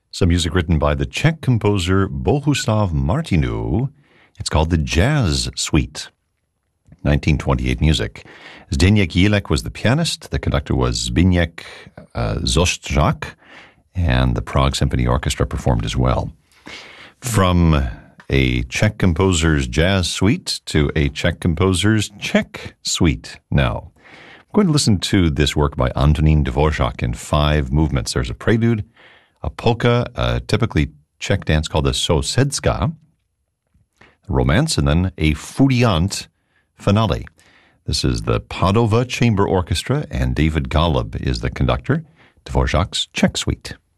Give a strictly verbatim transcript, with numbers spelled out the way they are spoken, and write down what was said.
Some music written by the Czech composer Bohuslav Martinu. It's called the Jazz Suite. nineteen twenty-eight music. Zdeněk Jílek was the pianist. The conductor was Zbigniew uh, Zostrzak, and the Prague Symphony Orchestra performed as well. From a Czech composer's jazz suite to a Czech composer's Czech suite now. I'm going to listen to this work by Antonín Dvořák in five movements. There's a prelude, a polka, a typically Czech dance called the sousedska, romance, and then a fudiant finale. This is the Padova Chamber Orchestra, and David Golub is the conductor. Dvořák's Czech Suite.